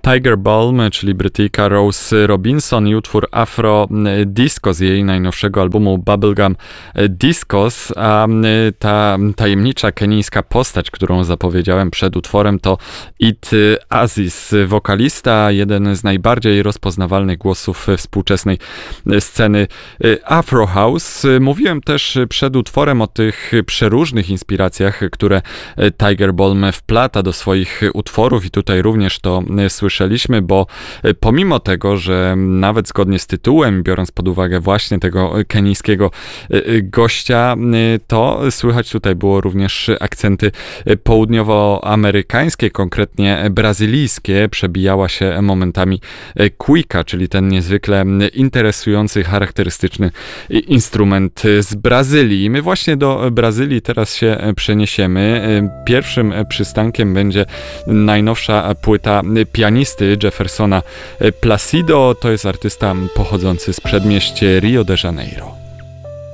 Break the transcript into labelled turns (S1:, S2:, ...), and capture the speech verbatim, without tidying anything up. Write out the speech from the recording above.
S1: Tiger Balm, czyli Brytyjka Rose Robinson i utwór Afro Disco z jej najnowszego albumu Bubblegum Discos, a ta tajemnicza kenijska postać, którą zapowiedziałem przed utworem, to It Aziz, wokalista, jeden z najbardziej rozpoznawalnych głosów współczesnej sceny Afro House. Mówiłem też przed utworem o tych przeróżnych inspiracjach, które Tiger Balm wplata do swoich utworów i tutaj również to słyszeliśmy, bo pomimo tego, że nawet zgodnie z tytułem, biorąc pod uwagę właśnie tego kenijskiego gościa, to słychać tutaj było również akcenty południowoamerykańskie, konkretnie brazylijskie. Przebijała się momentami cuica, czyli ten niezwykle interesujący, charakterystyczny instrument z Brazylii. My właśnie do Brazylii teraz się przeniesiemy. Pierwszym przystankiem będzie najnowsza płyta pianisty Jeffersona Placido. To jest artysta pochodzący z przedmieść Rio de Janeiro.